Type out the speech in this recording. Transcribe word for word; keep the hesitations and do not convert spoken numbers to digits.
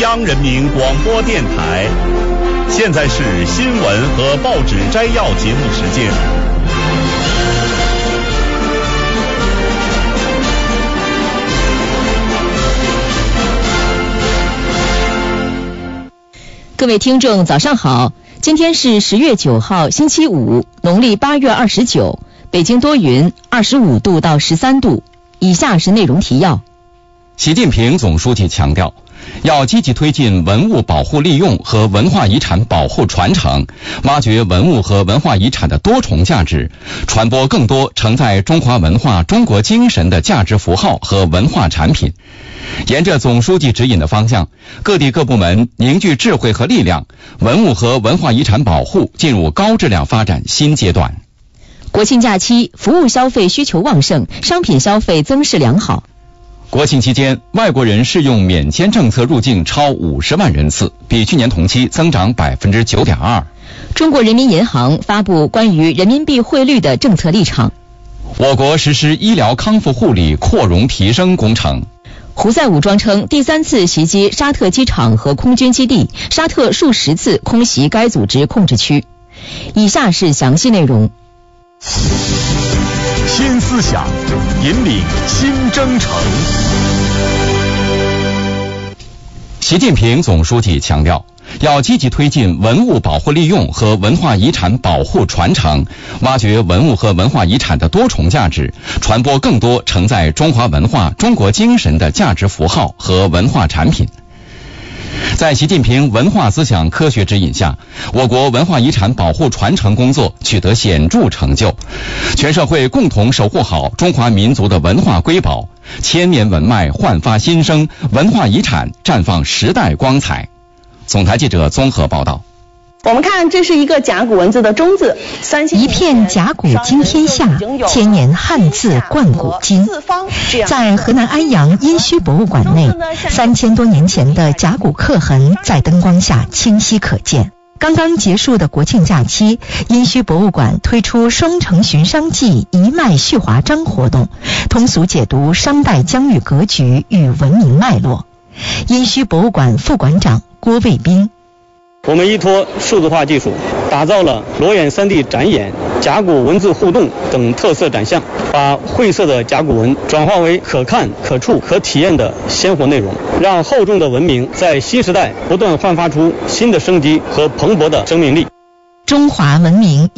央人民广播电台。现在是新闻和报纸摘要节目时间。 各位听众早上好，今天是十月九号星期五，农历八月二十九，北京多云，二十五度到十三度。以下是内容提要。 习近平总书记强调，要积极推进文物保护利用和文化遗产保护传承，挖掘文物和文化遗产的多重价值，传播更多承载中华文化、中国精神的价值符号和文化产品。沿着总书记指引的方向，各地各部门凝聚智慧和力量，文物和文化遗产保护进入高质量发展新阶段。 国庆假期，服务消费需求旺盛，商品消费增势良好。 国庆期间，外国人适用免签政策入境超五十万人次，比去年同期增长百分之九点二。 中国人民银行发布关于人民币汇率的政策立场。 我国实施医疗康复护理扩容提升工程。 胡塞武装称第三次袭击沙特机场和空军基地，沙特数十次空袭该组织控制区。以下是详细内容。 新思想引领新征程。 习近平总书记强调，要积极推进文物保护利用和文化遗产保护传承，挖掘文物和文化遗产的多重价值，传播更多承载中华文化、中国精神的价值符号和文化产品。在习近平文化思想科学指引下，我国文化遗产保护传承工作取得显著成就，全社会共同守护好中华民族的文化瑰宝，千年文脉焕发新生，文化遗产绽放时代光彩。总台记者综合报道。 我们看，这是一个甲骨文字的中字， 一片甲骨惊天下，千年汉字贯古今。在河南安阳殷墟博物馆内，三千多年前的甲骨刻痕在灯光下清晰可见。刚刚结束的国庆假期，殷墟博物馆推出双城寻商记一脉续华章活动，通俗解读商代疆域格局与文明脉络。殷墟博物馆副馆长郭卫兵。 我们依托数字化技术，打造了裸眼 三 D 展演、甲骨文字互动等特色展项，把晦涩的甲骨文转化为可看、可触、可体验的鲜活内容，让厚重的文明在新时代不断焕发出新的生机和蓬勃的生命力。 中华文明